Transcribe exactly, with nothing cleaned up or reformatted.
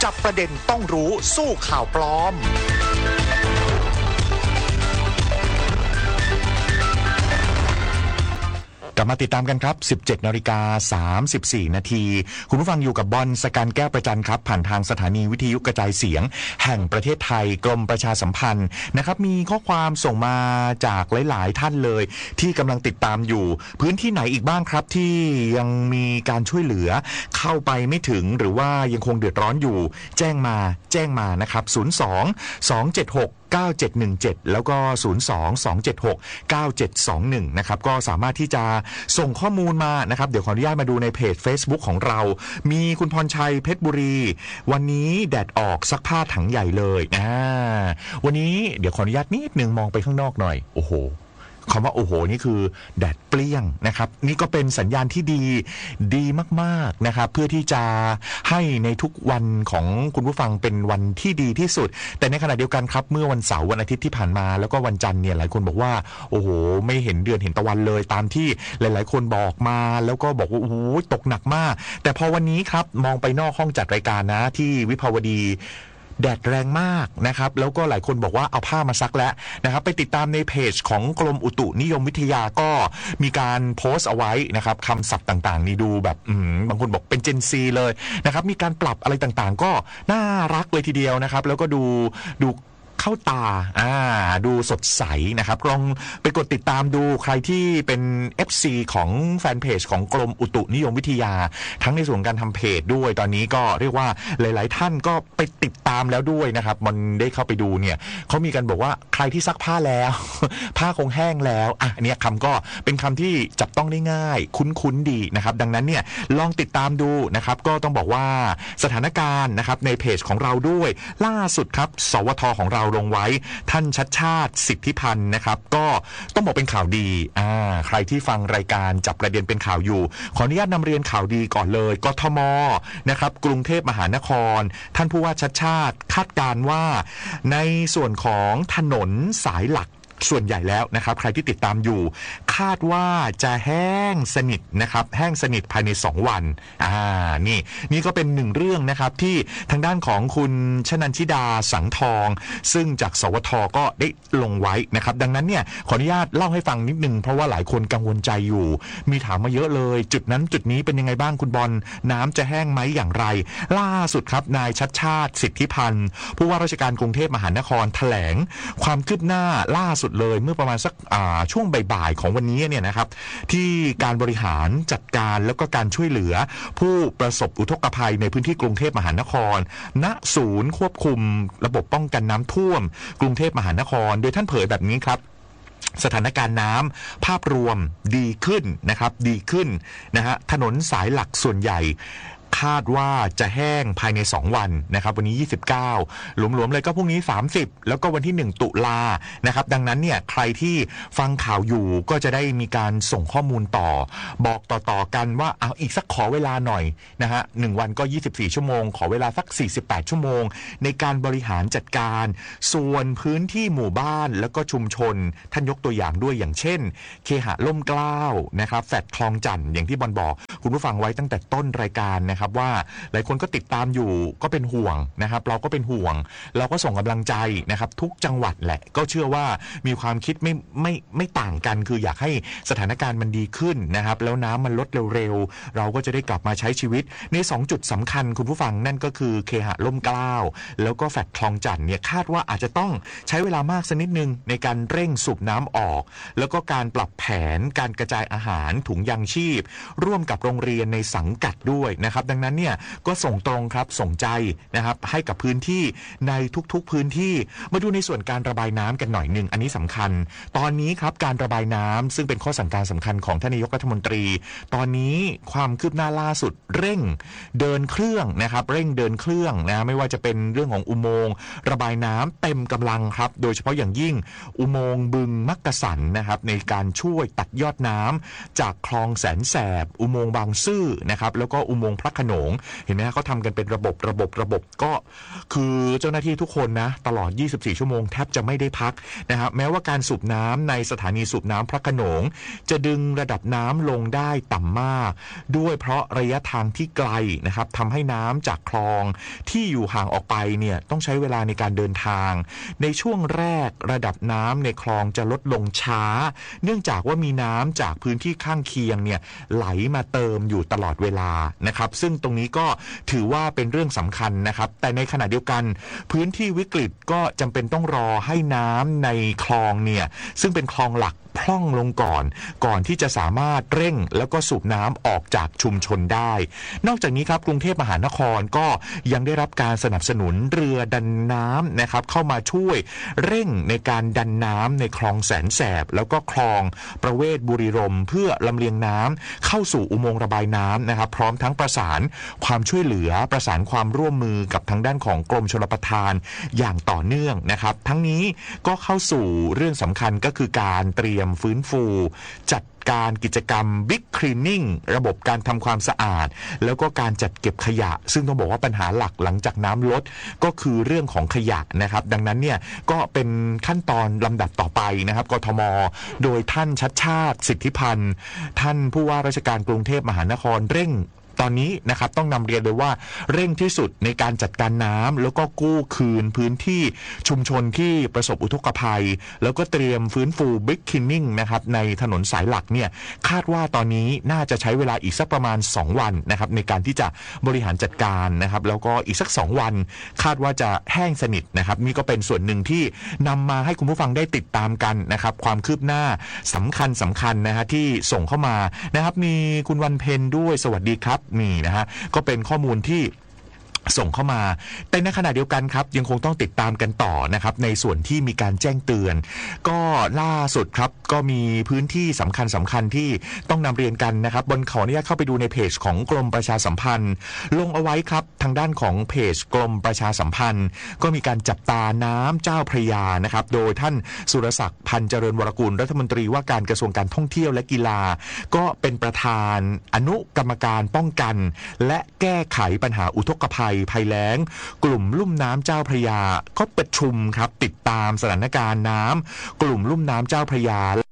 จับประเด็นต้องรู้สู้ข่าวปลอมกลับมาติดตามกันครับ สิบเจ็ดนาฬิกาสามสิบสี่ นาทีคุณผู้ฟังอยู่กับบอลสกันแก้วประจันครับผ่านทางสถานีวิทยุกระจายเสียงแห่งประเทศไทยกรมประชาสัมพันธ์นะครับมีข้อความส่งมาจากหลายๆท่านเลยที่กำลังติดตามอยู่พื้นที่ไหนอีกบ้างครับที่ยังมีการช่วยเหลือเข้าไปไม่ถึงหรือว่ายังคงเดือดร้อนอยู่แจ้งมาแจ้งมานะครับศูนย์ สอง สอง เจ็ด หก เก้า เจ็ด หนึ่ง เจ็ดแล้วก็ศูนย์ สอง สอง เจ็ด หก เก้า เจ็ด สอง หนึ่งนะครับก็สามารถที่จะส่งข้อมูลมานะครับเดี๋ยวขออนุญาตมาดูในเพจ Facebook ของเรามีคุณพรชัยเพชรบุรีวันนี้แดดออกซักผ้าถังใหญ่เลยอ่าวันนี้เดี๋ยวขออนุญาตนิดนึงมองไปข้างนอกหน่อยโอ้โหคำว่าโอ้โหนี่คือแดดเปรี้ยงนะครับนี่ก็เป็นสัญญาณที่ดีดีมากๆนะครับเพื่อที่จะให้ในทุกวันของคุณผู้ฟังเป็นวันที่ดีที่สุดแต่ในขณะเดียวกันครับเมื่อวันเสาร์วันอาทิตย์ที่ผ่านมาแล้วก็วันจันทร์เนี่ยหลายคนบอกว่าโอ้โหไม่เห็นเดือนเห็นตะวันเลยตามที่หลายๆคนบอกมาแล้วก็บอกว่าโอ้โหตกหนักมากแต่พอวันนี้ครับมองไปนอกห้องจัดรายการนะที่วิภาวดีแดดแรงมากนะครับแล้วก็หลายคนบอกว่าเอาผ้ามาซักแล้วนะครับไปติดตามในเพจของกรมอุตุนิยมวิทยาก็มีการโพสต์เอาไว้นะครับคำศัพท์ต่างๆนี่ดูแบบบางคนบอกเป็นเจนซีเลยนะครับมีการปรับอะไรต่างๆก็น่ารักเลยทีเดียวนะครับแล้วก็ดูดูเข้าตาอ่าดูสดใสนะครับลองไปกดติดตามดูใครที่เป็น เอฟ ซี ของแฟนเพจของกรมอุตุนิยมวิทยาทั้งในส่วนการทำเพจด้วยตอนนี้ก็เรียกว่าหลายๆท่านก็ไปติดตามแล้วด้วยนะครับมันได้เข้าไปดูเนี่ยเขามีกันบอกว่าใครที่ซักผ้าแล้ว ผ้าคงแห้งแล้วอ่ะเนี่ยคำก็เป็นคำที่จับต้องได้ง่ายคุ้นๆดีนะครับดังนั้นเนี่ยลองติดตามดูนะครับก็ต้องบอกว่าสถานการณ์นะครับในเพจของเราด้วยล่าสุดครับสวทของเราลงไว้ท่านชัชชาติสิทธิพันธ์นะครับก็ต้องบอกเป็นข่าวดีอ่าใครที่ฟังรายการจับประเด็นเป็นข่าวอยู่ขออนุญาตนำเรียนข่าวดีก่อนเลยกทมนะครับกรุงเทพมหานครท่านผู้ว่าชัชชาติคาดการณ์ว่าในส่วนของถนนสายหลักส่วนใหญ่แล้วนะครับใครที่ติดตามอยู่คาดว่าจะแห้งสนิทนะครับแห้งสนิทภายในสองวันอ่านี่นี่ก็เป็นหนึ่งเรื่องนะครับที่ทางด้านของคุณชนันชิดาสังทองซึ่งจากสวทก็ได้ลงไว้นะครับดังนั้นเนี่ยขออนุญาตเล่าให้ฟังนิดนึงเพราะว่าหลายคนกังวลใจอยู่มีถามมาเยอะเลยจุดนั้นจุดนี้เป็นยังไงบ้างคุณบอลน้ำจะแห้งไหมอย่างไรล่าสุดครับนายชัชชาติสิทธิพันธ์ผู้ว่าราชการกรุงเทพมหานครแถลงความคืบหน้าล่าสุดเลยเมื่อประมาณสักช่วงบ่ายๆของวันนี้เนี่ยนะครับที่การบริหารจัดการแล้วก็การช่วยเหลือผู้ประสบอุทกภัยในพื้นที่กรุงเทพมหานครณศูนย์ควบคุมระบบป้องกันน้ำท่วมกรุงเทพมหานครโดยท่านเผยแบบนี้ครับสถานการณ์น้ำภาพรวมดีขึ้นนะครับดีขึ้นนะฮะถนนสายหลักส่วนใหญ่คาดว่าจะแห้งภายในสองวันนะครับวันนี้ยี่สิบเก้ารวมๆเลยก็พรุ่งนี้สามสิบแล้วก็วันที่หนึ่งตุลานะครับดังนั้นเนี่ยใครที่ฟังข่าวอยู่ก็จะได้มีการส่งข้อมูลต่อบอกต่อๆกันว่าเอาอีกสักขอเวลาหน่อยนะฮะหนึ่งวันก็ยี่สิบสี่ชั่วโมงขอเวลาสักสี่สิบแปดชั่วโมงในการบริหารจัดการส่วนพื้นที่หมู่บ้านแล้วก็ชุมชนท่านยกตัวอย่างด้วยอย่างเช่นเคหะล่มเกล้านะครับแฟลตคลองจันทร์อย่างที่บอลบอกคุณผู้ฟังไว้ตั้งแต่ต้นรายการนะครับว่าหลายคนก็ติดตามอยู่ก็เป็นห่วงนะครับเราก็เป็นห่วงเราก็ส่งกำลังใจนะครับทุกจังหวัดแหละก็เชื่อว่ามีความคิดไม่ไม่ไม่ต่างกันคืออยากให้สถานการณ์มันดีขึ้นนะครับแล้วน้ำมันลดเร็วๆเราก็จะได้กลับมาใช้ชีวิตในสองจุดสำคัญคุณผู้ฟังนั่นก็คือเคหะล่มเกล้าแล้วก็แฟลตคลองจันทร์เนี่ยคาดว่าอาจจะต้องใช้เวลามากสักนิดนึงในการเร่งสูบน้ำออกแล้วก็การปรับแผนการกระจายอาหารถุงยางชีพร่วมกับโรงเรียนในสังกัดด้วยนะครับดังนั้นเนี่ยก็ส่งตรงครับส่งใจนะครับให้กับพื้นที่ในทุกๆพื้นที่มาดูในส่วนการระบายน้ำกันหน่อยหนึ่งอันนี้สำคัญตอนนี้ครับการระบายน้ำซึ่งเป็นข้อสั่งการสำคัญของท่านนายกรัฐมนตรีตอนนี้ความคืบหน้าล่าสุดเร่งเดินเครื่องนะครับเร่งเดินเครื่องนะไม่ว่าจะเป็นเรื่องของอุโมงค์ระบายน้ำเต็มกำลังครับโดยเฉพาะอย่างยิ่งอุโมงค์บึงมักกะสันนะครับในการช่วยตัดยอดน้ำจากคลองแสนแสบอุโมงค์บางซื่อนะครับแล้วก็อุโมงค์พระขโขนงเห็นไหมเขาทำกันเป็นระบบระบบระบบก็คือเจ้าหน้าที่ทุกคนนะตลอดยี่สิบสี่ชั่วโมงแทบจะไม่ได้พักนะครับแม้ว่าการสูบน้ำในสถานีสูบน้ำพระโขนงจะดึงระดับน้ำลงได้ต่ำมากด้วยเพราะระยะทางที่ไกลนะครับทำให้น้ำจากคลองที่อยู่ห่างออกไปเนี่ยต้องใช้เวลาในการเดินทางในช่วงแรกระดับน้ำในคลองจะลดลงช้าเนื่องจากว่ามีน้ำจากพื้นที่ข้างเคียงเนี่ยไหลมาเติมอยู่ตลอดเวลานะครับซึ่งตรงนี้ก็ถือว่าเป็นเรื่องสำคัญนะครับแต่ในขณะเดียวกันพื้นที่วิกฤตก็จำเป็นต้องรอให้น้ำในคลองเนี่ยซึ่งเป็นคลองหลักพร่องลงก่อนก่อนที่จะสามารถเร่งแล้วก็สูบน้ำออกจากชุมชนได้นอกจากนี้ครับกรุงเทพมหานครก็ยังได้รับการสนับสนุนเรือดันน้ำนะครับเข้ามาช่วยเร่งในการดันน้ำในคลองแสนแสบแล้วก็คลองประเวศบุรีรมย์เพื่อลำเลียงน้ำเข้าสู่อุโมงค์ระบายน้ำนะครับพร้อมทั้งประสานความช่วยเหลือประสานความร่วมมือกับทางด้านของกรมชลประทานอย่างต่อเนื่องนะครับทั้งนี้ก็เข้าสู่เรื่องสำคัญก็คือการเตรียมฟื้นฟูจัดการกิจกรรม Big Cleaning ระบบการทำความสะอาดแล้วก็การจัดเก็บขยะซึ่งต้องบอกว่าปัญหาหลักหลังจากน้ำลดก็คือเรื่องของขยะนะครับดังนั้นเนี่ยก็เป็นขั้นตอนลำดับต่อไปนะครับกทมโดยท่านชัชชาติสิทธิพันธ์ท่านผู้ว่าราชการกรุงเทพมหานครเร่งตอนนี้นะครับต้องนำเรียนเลยว่าเร่งที่สุดในการจัดการน้ำแล้วก็กู้คืนพื้นที่ชุมชนที่ประสบอุทกภัยแล้วก็เตรียมฟื้นฟู Big Cleaning นะครับในถนนสายหลักเนี่ยคาดว่าตอนนี้น่าจะใช้เวลาอีกสักประมาณสองวันนะครับในการที่จะบริหารจัดการนะครับแล้วก็อีกสักสองวันคาดว่าจะแห้งสนิทนะครับนี่ก็เป็นส่วนหนึ่งที่นำมาให้คุณผู้ฟังได้ติดตามกันนะครับความคืบหน้าสำคัญสำคัญนะฮะที่ส่งเข้ามานะครับมีคุณวันเพ็ญด้วยสวัสดีครับนี่นะฮะก็เป็นข้อมูลที่ส่งเข้ามาแต่ในขณะเดียวกันครับยังคงต้องติดตามกันต่อนะครับในส่วนที่มีการแจ้งเตือนก็ล่าสุดครับก็มีพื้นที่สำคัญสำคัญที่ต้องนำเรียนกันนะครับบนขออนุญาตเข้าไปดูในเพจของกรมประชาสัมพันธ์ลงเอาไว้ครับทางด้านของเพจกรมประชาสัมพันธ์ก็มีการจับตาน้ำเจ้าพระยานะครับโดยท่านสุรศักดิ์พันธ์เจริญวรกุลรัฐมนตรีว่าการกระทรวงการท่องเที่ยวและกีฬาก็เป็นประธานอนุกรรมการป้องกันและแก้ไขปัญหาอุทกภัยภัยแล้งกลุ่มลุ่มน้ำเจ้าพระยาก็ประชุมครับติดตามสถานการณ์น้ำกลุ่มลุ่มน้ำเจ้าพระยา